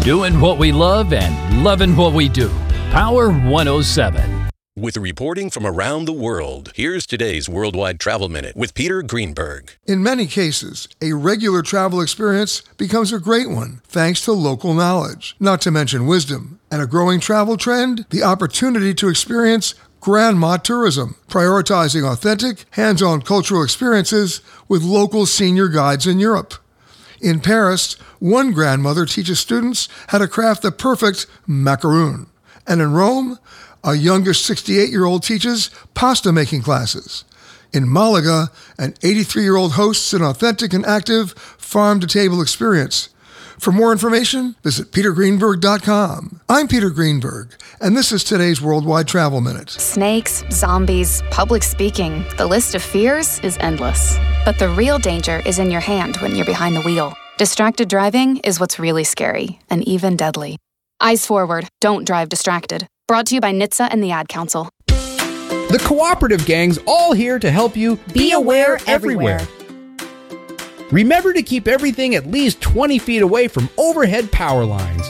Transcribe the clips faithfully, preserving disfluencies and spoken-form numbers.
Doing what we love and loving what we do. Power one oh seven. With reporting from around the world, here's today's Worldwide Travel Minute with Peter Greenberg. In many cases, a regular travel experience becomes a great one thanks to local knowledge, not to mention wisdom. And a growing travel trend, the opportunity to experience grandma tourism, prioritizing authentic, hands-on cultural experiences with local senior guides in Europe. In Paris, one grandmother teaches students how to craft the perfect macaroon. And in Rome, a younger sixty-eight-year-old teaches pasta-making classes. In Malaga, an eighty-three-year-old hosts an authentic and active farm-to-table experience. For more information, visit peter greenberg dot com. I'm Peter Greenberg, and this is today's Worldwide Travel Minute. Snakes, zombies, public speaking. The list of fears is endless. But the real danger is in your hand when you're behind the wheel. Distracted driving is what's really scary and even deadly. Eyes forward, don't drive distracted. Brought to you by N H T S A and the Ad Council. The Cooperative Gang's all here to help you be aware everywhere. Remember to keep everything at least twenty feet away from overhead power lines.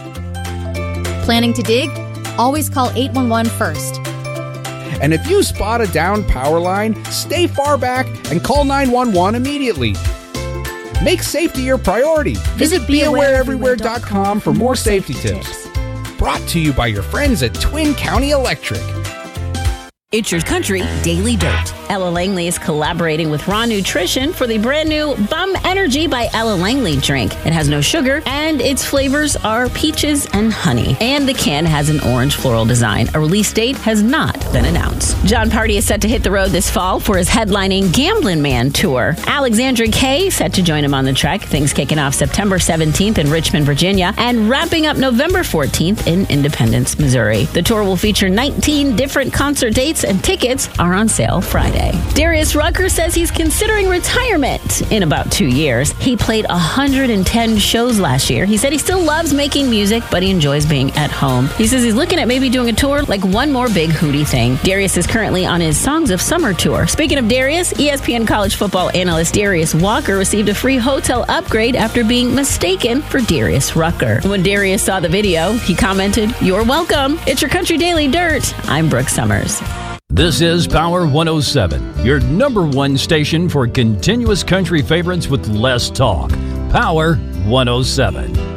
Planning to dig? Always call eight one one first. And if you spot a downed power line, stay far back and call nine one one immediately. Make safety your priority. Visit be aware everywhere dot com for more safety tips. Brought to you by your friends at Twin County Electric. It's Your Country Daily Dirt. Ella Langley is collaborating with Raw Nutrition for the brand new Bum Energy by Ella Langley drink. It has no sugar, and its flavors are peaches and honey. And the can has an orange floral design. A release date has not been announced. John Party is set to hit the road this fall for his headlining Gamblin' Man tour. Alexandra Kay set to join him on the trek. Things kicking off September seventeenth in Richmond, Virginia, and wrapping up November fourteenth in Independence, Missouri. The tour will feature nineteen different concert dates, and tickets are on sale Friday. Darius Rucker says he's considering retirement in about two years. He played one hundred ten shows last year. He said he still loves making music, but he enjoys being at home. He says he's looking at maybe doing a tour, like one more big hootie thing. Darius is currently on his Songs of Summer tour. Speaking of Darius, E S P N college football analyst Darius Walker received a free hotel upgrade after being mistaken for Darius Rucker. When Darius saw the video, he commented, "You're welcome. It's Your Country Daily Dirt. I'm Brooke Summers." This is Power one oh seven, your number one station for continuous country favorites with less talk. Power one oh seven.